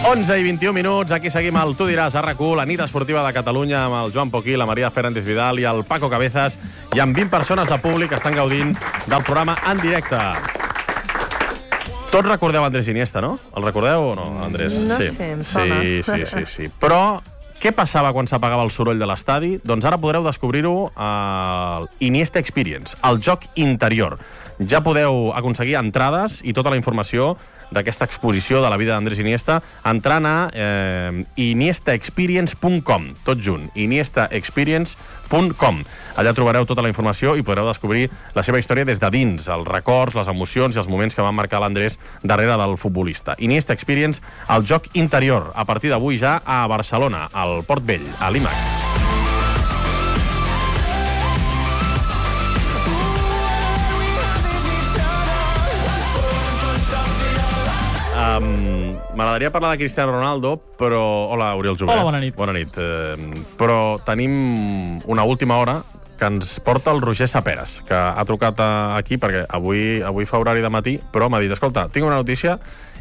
11:21, aquí seguim al Tu diràs a RAC1, la nit esportiva de Catalunya amb el Joan Poquí, la Maria Fernández Vidal i el Paco Cabezas, i amb 20 persones de públic que estan gaudint del programa en directe. Tots recordeu Andrés Iniesta, no? El recordeu o no, Andrés? No sí. sé, em sona. Sí. Però què passava quan s'apagava el soroll de l'estadi? Doncs ara podreu descobrir-ho a Iniesta Experience, el joc interior. Ja podeu aconseguir entrades i tota la informació d'aquesta exposició de la vida d'Andrés Iniesta entrant a iniestaexperience.com, tot junt, iniestaexperience.com. Allà trobareu tota la informació i podreu descobrir la seva història des de dins, els records, les emocions i els moments que van marcar l'Andrés darrere del futbolista. Iniesta Experience, el joc interior, a partir d'avui ja a Barcelona, al Port Vell, a l'IMAX. M'agradaria parlar de Cristiano Ronaldo, però... Hola, Oriol Jové. Hola, bona nit. Bona nit. Però tenim una última hora que ens porta el Roger Saperas, que ha trucat aquí perquè avui fa horari de matí, però m'ha dit, escolta, tinc una notícia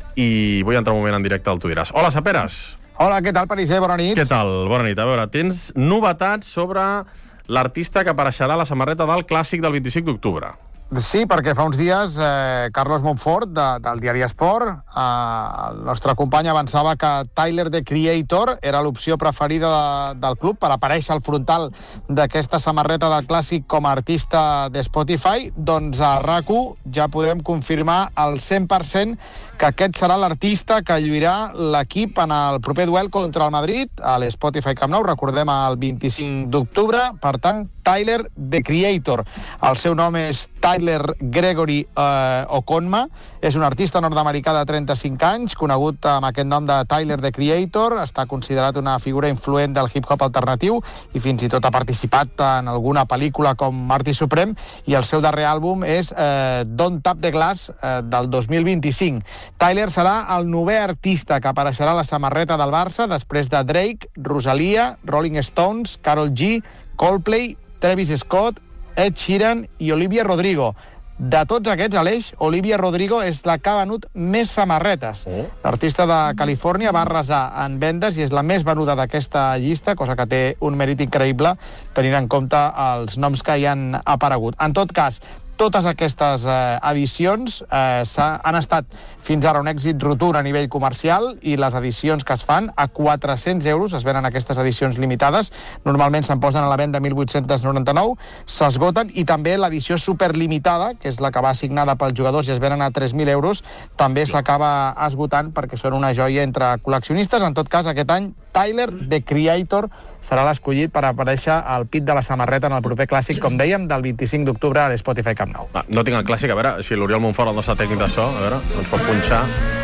i vull entrar un moment en directe al Tu diràs. Hola, Saperas. Hola, què tal, Pariser? Bona nit. Què tal? Bona nit. A veure, tens novetats sobre l'artista que apareixerà a la samarreta del Clàssic del 25 d'octubre. Sí, perquè fa uns dies Carlos Montfort, del diari Esport, el nostre company avançava que Tyler, the Creator, era l'opció preferida del club per aparèixer al frontal d'aquesta samarreta del Clàssic com a artista de Spotify. Doncs a RAC1 ja podem confirmar al 100% que aquest serà l'artista que lluirà l'equip en el proper duel contra el Madrid a l'Spotify Camp Nou, recordem, el 25 d'octubre. Per tant, Tyler, the Creator. El seu nom és Tyler Gregory Okonma. És un artista nord-americà de 35 anys, conegut amb aquest nom de Tyler, the Creator. Està considerat una figura influent del hip-hop alternatiu i fins i tot ha participat en alguna pel·lícula com Artist Supreme, i el seu darrer àlbum és Don't Tap the Glass, del 2025. Tyler serà el 9è artista que apareixerà a la samarreta del Barça després de Drake, Rosalia, Rolling Stones, Karol G, Coldplay, Travis Scott, Ed Sheeran i Olivia Rodrigo. De tots aquests, Aleix, Olivia Rodrigo és la que ha venut més samarretes. L'artista de Califòrnia va arrasar en vendes i és la més venuda d'aquesta llista, cosa que té un mèrit increïble tenint en compte els noms que hi han aparegut. En tot cas, totes aquestes edicions han estat fins ara un èxit rotund a nivell comercial, i les edicions que es fan a 400 euros, es venen aquestes edicions limitades, normalment se'n posen a la venda 1.899, s'esgoten, i també l'edició superlimitada, que és la que va assignada pels jugadors i es venen a 3.000 euros, també s'acaba esgotant perquè són una joia entre col·leccionistes. En tot cas, aquest any, Tyler, the Creator, serà l'escollit per aparèixer al pit de la samarreta en el proper Clàssic, com dèiem, del 25 d'octubre a l'Spotify Camp Nou. No tinc el Clàssic, a veure, si l'Oriol Montfort, el nostre tècnic de so, a veure, ens pot punxar.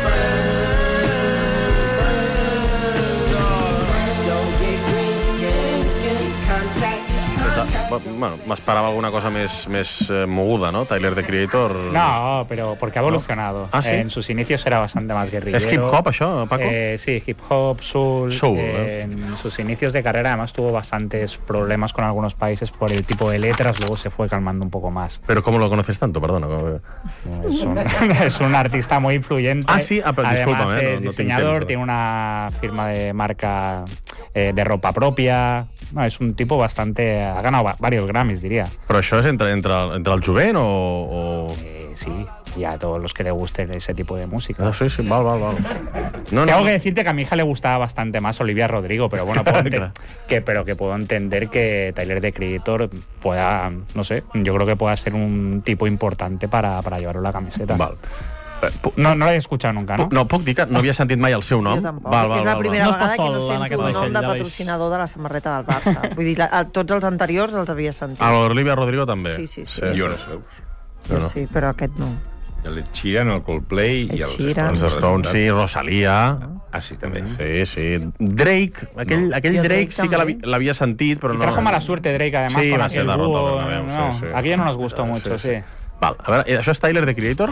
Bueno, m'esperava alguna cosa més moguda, ¿no? Tyler, the Creator... No, pero porque ha evolucionado. ¿Ah, sí? En sus inicios era bastante más guerrillero. ¿Es hip-hop això, Paco? Sí, hip-hop, soul. En sus inicios de carrera, además, tuvo bastantes problemas con algunos países por el tipo de letras, luego se fue calmando un poco más. ¿Pero cómo lo conoces tanto? Perdona. Es un artista muy influyente. Ah, sí? Pero discúlpame. Además, es diseñador, tiene una firma de marca de ropa propia. No, es un tipo bastante... Ha ganado varios Grammys, diría. ¿Pero això és entre el jovent o...? Sí, y a todos los que le guste ese tipo de música. Ah, sí, val. Tengo que decirte que a mi hija le gustaba bastante más Olivia Rodrigo, pero bueno, que puedo entender que Tyler, the Creator, pueda, no sé, yo creo que pueda ser un tipo importante para llevarlo la camiseta. Val. No l'he escuchado nunca, no? No, puc dir que no havia sentit mai el seu nom. Jo tampoc. És la primera vegada que no sento un nom de vaixell. patrocinador de la samarreta del Barça. Vull dir, tots els anteriors els havia sentit. A l'Olivia Rodrigo també. Sí. Jo no sé. Jo sí, però aquest no. El Sheeran, el Coldplay i Els Stones, sí, Rosalia. Ah, sí, també. Sí. Drake, aquell Drake sí que l'havia sentit, però no... Trajo mala suerte Drake, además, sí, con va ser aquel derrota búho. Bernabéu, sí. Aquello no nos gustó mucho, sí. Val, a veure, això és Tyler, the Creator?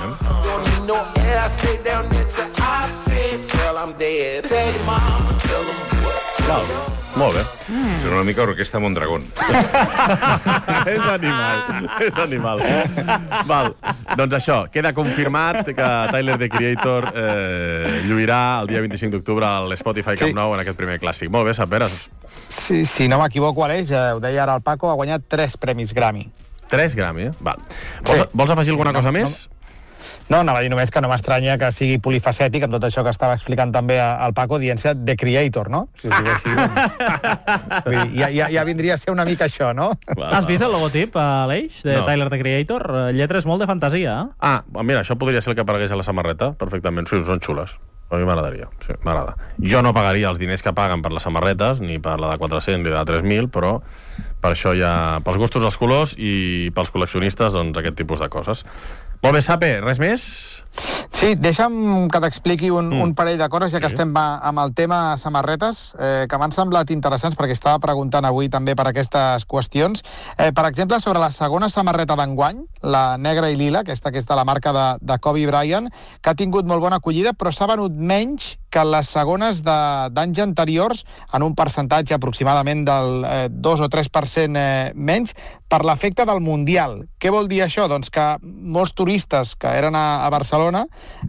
Val, molt bé. És una mica Orquesta Mondragón. És animal. Val, doncs això, queda confirmat que Tyler, the Creator, lluirà el dia 25 d'octubre a l'Spotify Camp Nou en aquest primer clàssic. Molt bé, Saperes. Sí, si no m'equivoco, Aleix, ho deia ara el Paco, ha guanyat 3 premis Grammy. 3 Grammy, Val. Vols afegir alguna cosa més? No, anava a dir només que no m'estranya que sigui polifacètic, amb tot això que estava explicant també el Paco, dient-se The Creator, no? Si us diu així, doncs... ja vindria a ser una mica això, no? Has vist el logotip, Aleix, de Tyler, The Creator? Lletres molt de fantasia, eh? Ah, mira, això podria ser el que aparegués a la samarreta, perfectament. Sí, són xules. A mi m'agradaria, sí, m'agrada. Jo no pagaria els diners que paguen per les samarretes, ni per la de 400 ni de 3.000, però per això ja... Pels gustos dels colors i pels col·leccionistes, doncs aquest tipus de coses. Molt bé, Sape, res més? Sí, deixa'm que t'expliqui un parell de coses, ja que estem amb el tema samarretes, que m'han semblat interessants, perquè estava preguntant avui també per aquestes qüestions. Per exemple, sobre la segona samarreta d'enguany, la negra i lila, aquesta que és de la marca de Kobe Bryant, que ha tingut molt bona acollida, però s'ha venut menys que les segones d'anys anteriors, en un percentatge aproximadament del 2 o 3% menys, per l'efecte del Mundial. Què vol dir això? Doncs que molts turistes que eren a Barcelona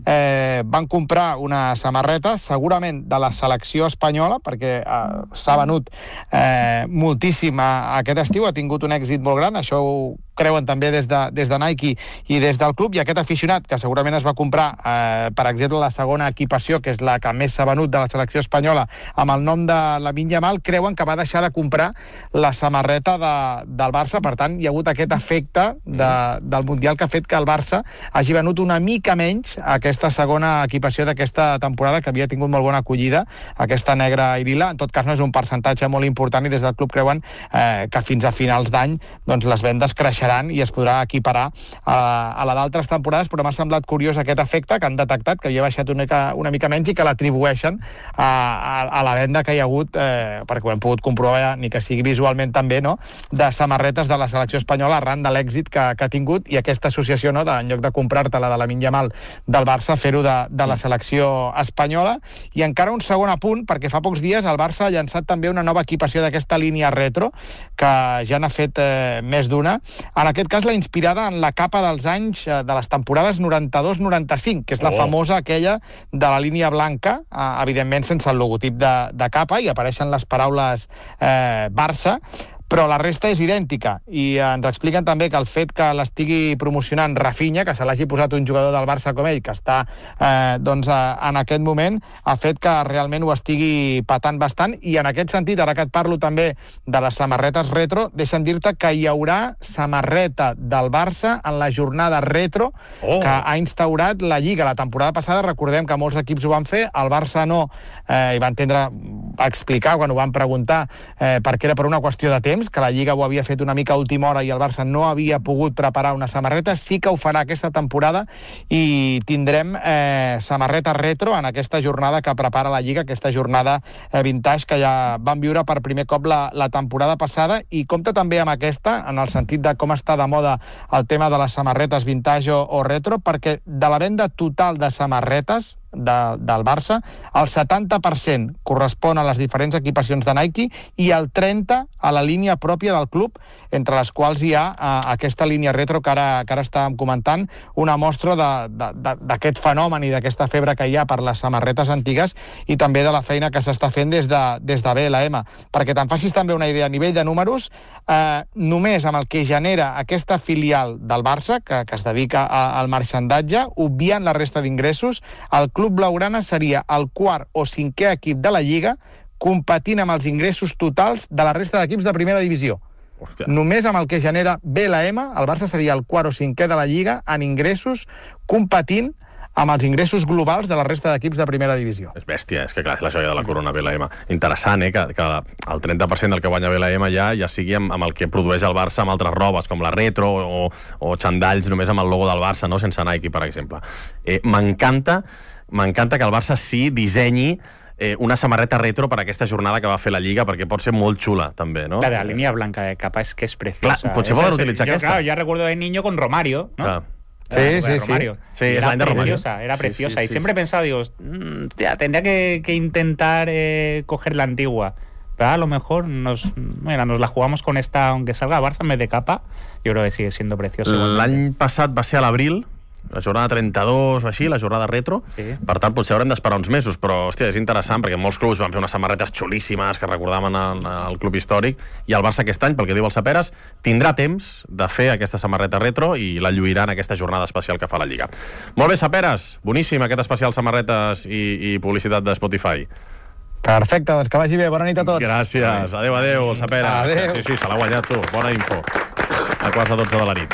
van comprar una samarreta, segurament de la selecció espanyola, perquè s'ha venut moltíssim aquest estiu, ha tingut un èxit molt gran, això ho creuen també des de Nike i des del club, i aquest aficionat, que segurament es va comprar, per exemple, la segona equipació, que és la que més s'ha venut de la selecció espanyola, amb el nom de Lamine Yamal, creuen que va deixar de comprar la samarreta del Barça. Per tant, hi ha hagut aquest efecte del Mundial que ha fet que el Barça hagi venut una mica menys aquesta segona equipació d'aquesta temporada, que havia tingut molt bona acollida, aquesta negra i lila. En tot cas, no és un percentatge molt important, i des del club creuen que fins a finals d'any doncs, les vendes creixeran i es podrà equiparar a la d'altres temporades, però m'ha semblat curiós aquest efecte que han detectat, que havia baixat una mica menys, i que l'atribueixen a la venda que hi ha hagut, perquè ho hem pogut comprovar, ni que sigui visualment també, no?, de samarretes de la selecció espanyola arran de l'èxit que ha tingut, i aquesta associació, no?, en lloc de comprar-te la de Lamine Yamal del Barça, fer-ho de la selecció espanyola. I encara un segon apunt, perquè fa pocs dies el Barça ha llançat també una nova equipació d'aquesta línia retro, que ja n'ha fet més d'una. En aquest cas, la inspirada en la capa dels anys de les temporades 92-95, que és la famosa aquella de la línia blanca, evidentment sense el logotip de capa, i apareixen les paraules Barça, però la resta és idèntica, i ens expliquen també que el fet que l'estigui promocionant Rafinha, que se l'hagi posat un jugador del Barça com ell, que està en aquest moment, ha fet que realment ho estigui patant bastant. I en aquest sentit, ara que et parlo també de les samarretes retro, deixa'm dir-te que hi haurà samarreta del Barça en la jornada retro que ha instaurat la Lliga. La temporada passada, recordem que molts equips ho van fer, el Barça no, i va entendre, va explicar quan ho van preguntar, perquè era per una qüestió de temps, que la Lliga ho havia fet una mica a última hora i el Barça no havia pogut preparar una samarreta. Sí que ho farà aquesta temporada i tindrem samarreta retro en aquesta jornada que prepara la Lliga, aquesta jornada vintage que ja van viure per primer cop la temporada passada, i compta també amb aquesta, en el sentit de com està de moda el tema de les samarretes vintage o retro, perquè de la venda total de samarretes del Barça, el 70% correspon a les diferents equipacions de Nike i el 30% a la línia pròpia del club, entre les quals hi ha aquesta línia retro que ara estàvem comentant, una mostra d'aquest fenomen i d'aquesta febre que hi ha per les samarretes antigues, i també de la feina que s'està fent des de BLM. Perquè te'n facis també una idea, a nivell de números, només amb el que genera aquesta filial del Barça, que es dedica al marxandatge, obviant la resta d'ingressos, el club blaugrana seria el 4è o 5è equip de la Lliga, competint amb els ingressos totals de la resta d'equips de primera divisió. Hòstia. Només amb el que genera BLM, el Barça seria el 4è o 5è de la Lliga en ingressos, competint amb els ingressos globals de la resta d'equips de primera divisió. És bèstia, és que clar, és la joia de la corona BLM. Interessant, que el 30% del que guanya BLM ja sigui amb el que produeix el Barça amb altres robes, com la retro o xandalls només amb el logo del Barça, no? Sense Nike, per exemple. M'encanta que el Barça sí dissenyi una samarreta retro per aquesta jornada que va fer la Lliga, perquè pot ser molt xula, també, no? La de la línia blanca de capa és que és preciosa. Clar, potser poden utilitzar aquesta. Claro, ya recuerdo de niño con Romario, ¿no? Clar. Sí, era preciosa, era preciosa. Y siempre he pensado, digo, tendría que intentar coger la antigua. Pero a lo mejor nos la jugamos con esta, aunque salga Barça en vez de capa. Yo creo que sigue siendo preciosa. L'any passat va ser a l'abril, la jornada 32 o així, la jornada retro. Sí. Per tant, potser haurem d'esperar uns mesos, però, hòstia, és interessant, perquè molts clubs van fer unes samarretes xulíssimes que recordaven el club històric, i el Barça aquest any, pel que diu el Saperes, tindrà temps de fer aquesta samarreta retro i la lluirà en aquesta jornada especial que fa la Lliga. Molt bé, Saperes, boníssim aquest especial samarretes i publicitat de Spotify. Perfecte, doncs que vagi bé. Bona nit a tots. Gràcies. Adéu, el Saperes. Adéu. Sí, se l'ha guanyat, tu. Bona info. A quarts de 12 de la nit.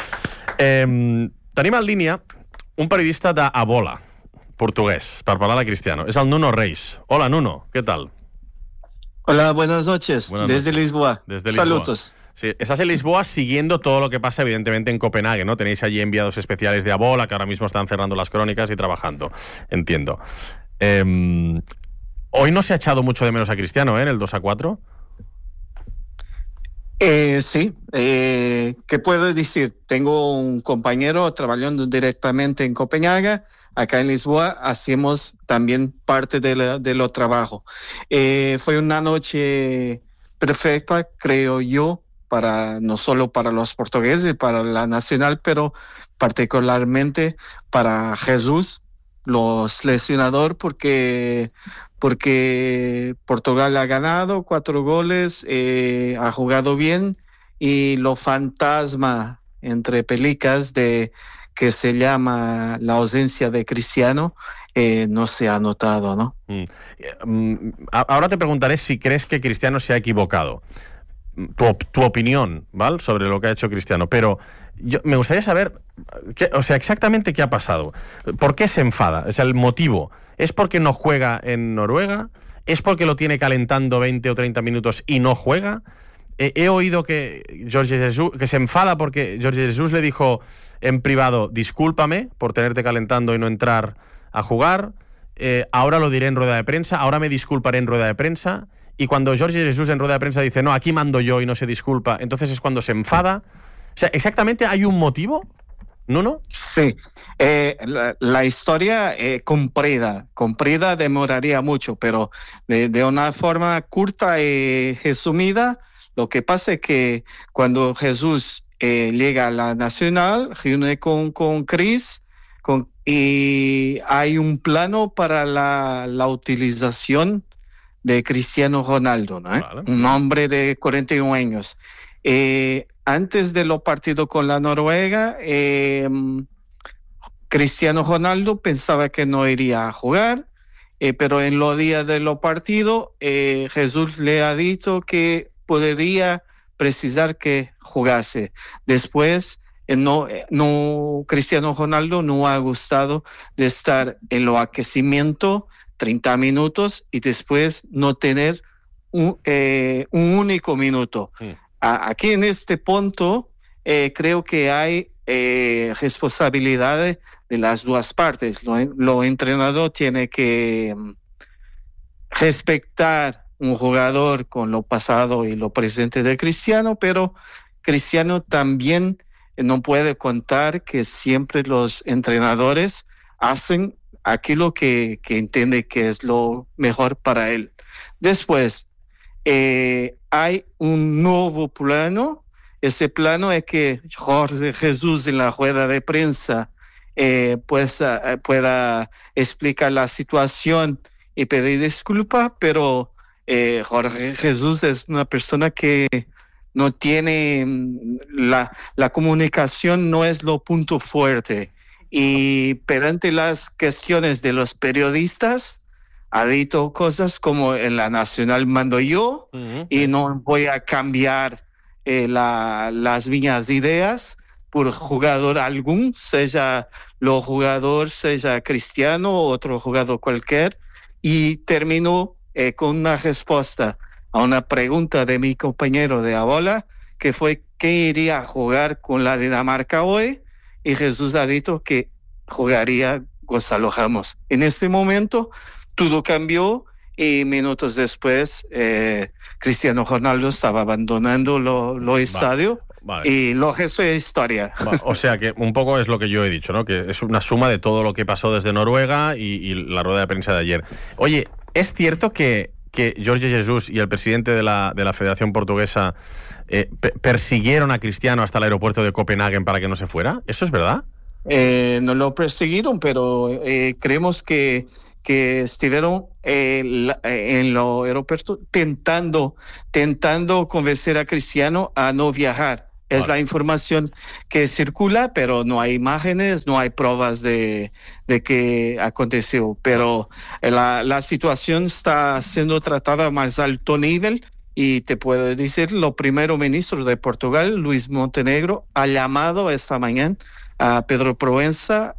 Tenim en línia un periodista d'Abola, portuguès, per parlar de Cristiano. És el Nuno Reis. Hola, Nuno, ¿qué tal? Hola, buenas noches. Buenas desde noches. Lisboa. Desde Lisboa. Saludos. Sí, estás en Lisboa siguiendo todo lo que pasa, evidentemente, en Copenhague, ¿no? Tenéis allí enviados especiales de Abola, que ahora mismo están cerrando las crónicas y trabajando. Entiendo. Hoy no se ha echado mucho de menos a Cristiano, en el 2-4. Sí, ¿qué puedo decir? Tengo un compañero trabajando directamente en Copenhague. Acá en Lisboa hacemos también parte de lo trabajo. Fue una noche perfecta, creo yo, no solo para los portugueses, para la nacional, pero particularmente para Jesús, los seleccionador, porque Portugal ha ganado 4 goles, ha jugado bien, y lo fantasma entre pelicas de que se llama la ausencia de Cristiano no se ha notado, ¿no? Ahora te preguntaré si crees que Cristiano se ha equivocado. Tu opinión, ¿vale?, sobre lo que ha hecho Cristiano, pero me gustaría saber, exactamente qué ha pasado. ¿Por qué se enfada? O sea, el motivo. ¿Es porque no juega en Noruega? ¿Es porque lo tiene calentando 20 o 30 minutos y no juega? He oído que Jorge Jesús, que se enfada porque Jorge Jesús le dijo en privado: discúlpame por tenerte calentando y no entrar a jugar. Ahora lo diré en rueda de prensa, ahora me disculparé en rueda de prensa. Y cuando Jorge Jesús en rueda de prensa dice: no, aquí mando yo, y no se disculpa, entonces es cuando se enfada. O sea, ¿exactamente hay un motivo, Nuno? Sí, la historia comprida demoraría mucho, pero de una forma corta y resumida, lo que pasa es que cuando Jesús llega a la Nacional, reúne con Cris, y hay un plano para la utilización de Cristiano Ronaldo, ¿no? Vale. Un hombre de 41 años. Antes de los partidos con la Noruega, Cristiano Ronaldo pensaba que no iría a jugar, pero en los días de los partidos Jesús le ha dicho que podría precisar que jugase. Después, Cristiano Ronaldo no ha gustado de estar en los aquecimientos 30 minutos y después no tener un único minuto. Aquí en este punto creo que hay responsabilidades de las dos partes. Los entrenadores tienen que respetar un jugador con lo pasado y lo presente de Cristiano, pero Cristiano también no puede contar que siempre los entrenadores hacen aquello que entiende que es lo mejor para él. Después, hay un nuevo plano. Ese plano es que Jorge Jesús en la rueda de prensa pueda explicar la situación y pedir disculpas, pero Jorge Jesús es una persona que no tiene la comunicación, no es lo punto fuerte. Y perante las cuestiones de los periodistas, ha dicho cosas como: en la Nacional mando yo, y no voy a cambiar las mías ideas por jugador algún, sea jugador, sea Cristiano o otro jugador cualquier. Y terminó con una respuesta a una pregunta de mi compañero de Abola, que fue: ¿qué iría a jugar con la Dinamarca hoy? Y Jesús ha dicho que jugaría Gonzalo Ramos. En este momento todo cambió, y minutos después Cristiano Ronaldo estaba abandonando los estadios. Vale. Y lo resto es historia. O sea que un poco es lo que yo he dicho, ¿no? Que es una suma de todo lo que pasó desde Noruega y la rueda de prensa de ayer. Oye, ¿es cierto que Jorge Jesús y el presidente de la Federación Portuguesa persiguieron a Cristiano hasta el aeropuerto de Copenhague para que no se fuera? ¿Eso es verdad? no lo persiguieron, pero creemos que estuvieron en el aeropuerto intentando convencer a Cristiano a no viajar. Es la información que circula, pero no hay imágenes, no hay pruebas de que aconteció. Pero la situación está siendo tratada a más alto nivel y te puedo decir, lo primero ministro de Portugal, Luis Montenegro, ha llamado esta mañana a Pedro Proença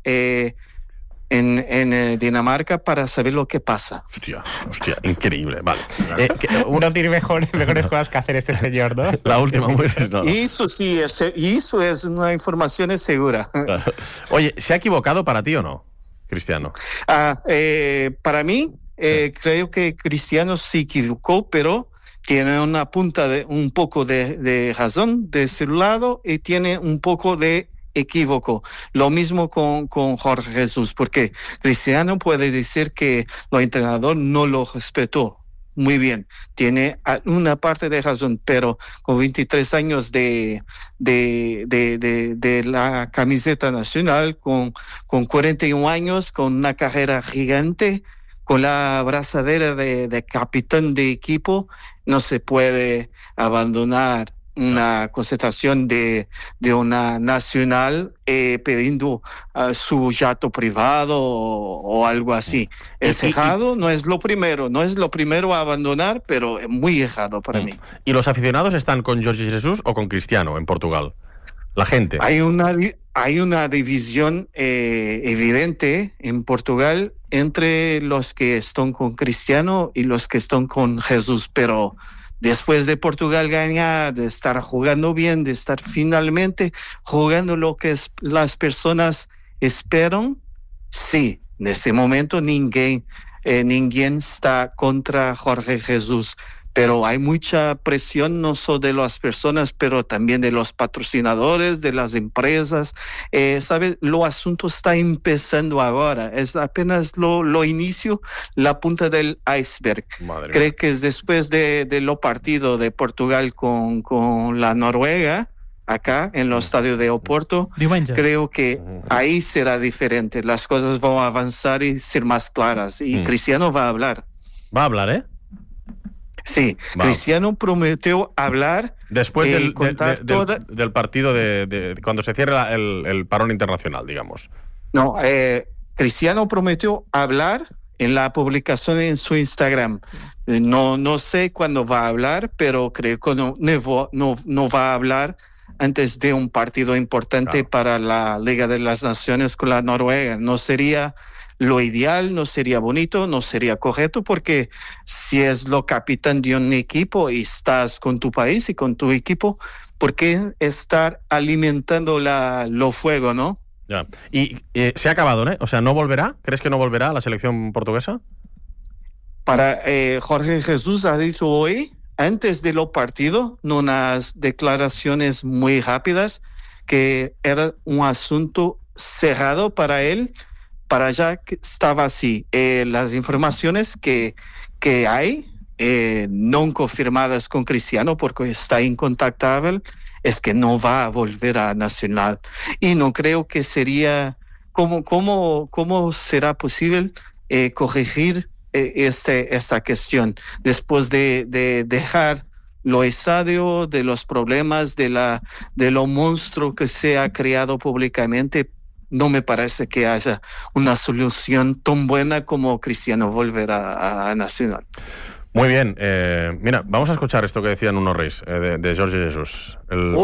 en Dinamarca para saber lo que pasa. Hostia, increíble. Vale. No tiene mejores cosas que hacer este señor, ¿no? La última. No. Eso sí, eso es una información segura. Oye, ¿se ha equivocado para ti o no, Cristiano? Para mí, creo que Cristiano se equivocó, pero tiene una punta un poco de razón de ese lado y tiene un poco de equívoco. Lo mismo con Jorge Jesús, porque Cristiano puede decir que el entrenador no lo respetó. Muy bien, tiene una parte de razón, pero con 23 años de la camiseta nacional, con 41 años, con una carrera gigante, con la abrazadera de capitán de equipo, no se puede abandonar una concentración de una nacional pidiendo su jato privado o algo así. Es errado, no es lo primero a abandonar, pero es muy errado para mí. ¿Y los aficionados están con Jorge Jesús o con Cristiano en Portugal? La gente. Hay una división evidente en Portugal entre los que están con Cristiano y los que están con Jesús, pero después de Portugal ganar, de estar jugando bien, de estar finalmente jugando lo que las personas esperan, sí, en este momento ninguém está contra Jorge Jesús, pero hay mucha presión no solo de las personas, pero también de los patrocinadores, de las empresas. ¿Sabes? Lo asunto está empezando ahora, es apenas lo inicio, la punta del iceberg. Creo que es después de lo partido de Portugal con la Noruega, acá en el estadio de Oporto, creo que ahí será diferente, las cosas van a avanzar y ser más claras, y Cristiano va a hablar. Va a hablar, ¿eh? Sí, Cristiano prometió hablar después del partido de cuando se cierre el parón internacional, digamos. No, Cristiano prometió hablar en la publicación en su Instagram. No sé cuándo va a hablar, pero creo que no va a hablar antes de un partido importante para la Liga de las Naciones con la Noruega. No sería lo ideal, no sería bonito, no sería correcto, porque si es lo capitán de un equipo y estás con tu país y con tu equipo, ¿por qué estar alimentando lo fuego, no? Ya. Y se ha acabado, ¿no? O sea, ¿no volverá? ¿Crees que no volverá a la selección portuguesa? Para Jorge Jesús ha dicho hoy, antes de lo partido, en unas declaraciones muy rápidas, que era un asunto cerrado para él, para allá que estaba así. Las informaciones que hay, no confirmadas con Cristiano, porque está incontactable, es que no va a volver a Nacional. Y no creo que sería... ¿Cómo será posible corregir esta cuestión después de dejar lo estadio, de los problemas, de lo monstruo que se ha creado públicamente? No me parece que haya una solución tan buena como Cristiano volver a Nacional. Muy bien. Mira, vamos a escuchar esto que decía Nuno Reis, de Jorge Jesús.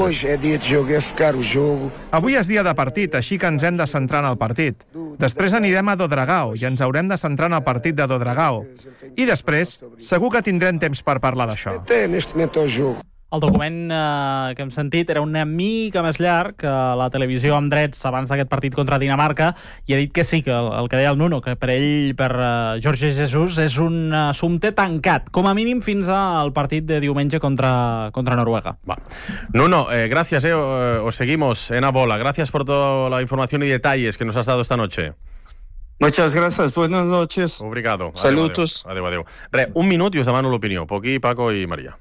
Avui és dia de partit, així que ens hem de centrar en el partit. Després anirem a Dodragao i ens haurem de centrar en el partit de Dodragao. I després, segur que tindrem temps per parlar d'això. El document que hem sentit era una mica més llarg que la televisió amb drets abans d'aquest partit contra Dinamarca, i ha dit que sí, que el que deia el Nuno, que per ell, per Jorge Jesús, és un assumpte tancat, com a mínim fins al partit de diumenge contra Noruega. Va. Nuno, gracias, os seguimos en A Bola. Gracias por toda la información y detalles que nos has dado esta noche. Muchas gracias, buenas noches. Obrigado. Saludos. Adéu. Re, un minut i us demano l'opinió. Poquí, Paco i Maria.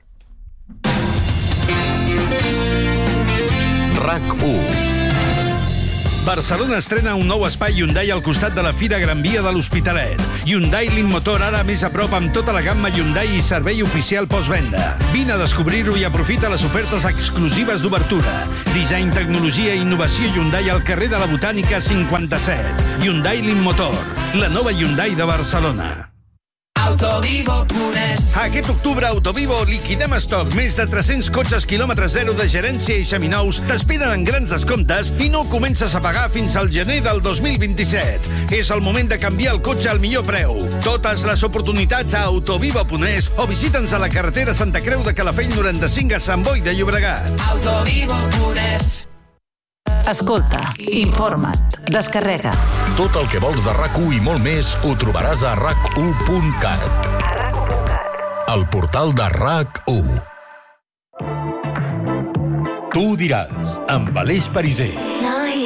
RAC1. Barcelona estrena un nou espai Hyundai al costat de la Fira Gran Via de l'Hospitalet. Hyundai Motor ara més a prop amb tota la gamma Hyundai i servei oficial postvenda. Vine a descobrir-ho i aprofita les ofertes exclusives d'obertura. Disseny, tecnologia i innovació Hyundai al carrer de la Botànica 57. Hyundai Motor, la nova Hyundai de Barcelona. Autovivo.es. Aquest octubre a Autovivo liquidem estoc. Més de 300 cotxes quilòmetre zero de gerència i seminous t'esperen en grans descomptes i no comences a pagar fins al gener del 2027. És el moment de canviar el cotxe al millor preu. Totes les oportunitats a Autovivo.es o visita'ns a la carretera Santa Creu de Calafell 95 a Sant Boi de Llobregat. Autovivo.es. Escolta, informa't, descarrega. Tot el que vols de RAC1 i molt més ho trobaràs a rac1.cat. El portal de RAC1. Tu ho diràs, amb Aleix Pariser.